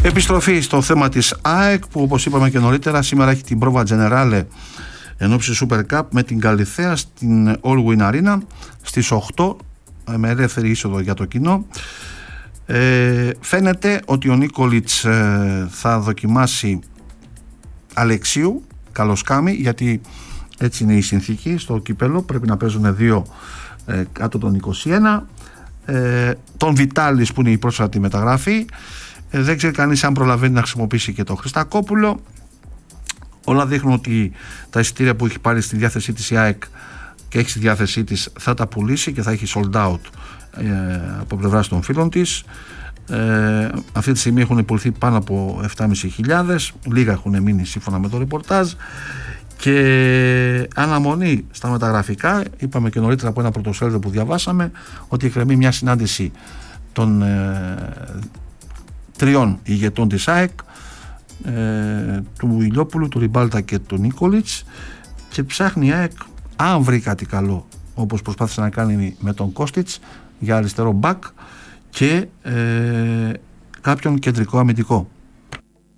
Επιστροφή στο θέμα της ΑΕΚ, που όπως είπαμε και νωρίτερα σήμερα έχει την πρόβα Τζενεράλε εν ώψη Super Cup με την Καλιθέα στην All Win Arena στις 8 με ελεύθερη είσοδο για το κοινό. Φαίνεται ότι ο Νίκολιτς θα δοκιμάσει Αλεξίου Καλοσκάμη, γιατί έτσι είναι η συνθήκη στο κύπελο, πρέπει να παίζουν δύο κάτω των 21. Τον Βιτάλης που είναι η πρόσφατη μεταγραφή, δεν ξέρει κανείς αν προλαβαίνει να χρησιμοποιήσει και τον Χριστακόπουλο. Όλα δείχνουν ότι τα εισιτήρια που έχει πάρει στη διάθεσή της η ΑΕΚ και έχει στη διάθεσή της θα τα πουλήσει και θα έχει sold out από πλευράς των φίλων της. Αυτή τη στιγμή έχουν πουληθεί πάνω από 7.500, λίγα έχουν μείνει σύμφωνα με το ρεπορτάζ, και αναμονή στα μεταγραφικά. Είπαμε και νωρίτερα από ένα πρωτοσέλιδο που διαβάσαμε ότι εκκρεμεί μια συνάντηση των τριών ηγετών της ΑΕΚ, του Ηλιόπουλου, του Ριμπάλτα και του Νίκολιτς, και ψάχνει η ΑΕΚ, αν βρει κάτι καλό, όπως προσπάθησε να κάνει με τον Κώστιτς για αριστερό μπακ, και κάποιον κεντρικό αμυντικό.